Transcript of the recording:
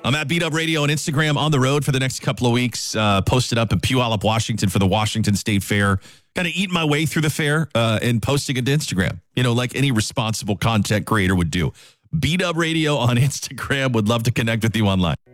I'm at Beat Up Radio on Instagram, on the road for the next couple of weeks. Posted up in Puyallup, Washington for the Washington State Fair. Kind of eating my way through the fair and posting it to Instagram, like any responsible content creator would do. Beat Up Radio on Instagram. Would love to connect with you online.